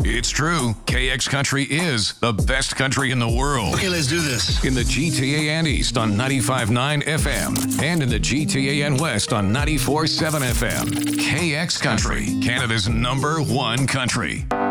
It's true. KX Country is the best country in the world. Okay, let's do this. In the GTA and East on 95.9 FM and in the GTA and West on 94.7 FM. KX Country, Canada's #1 country.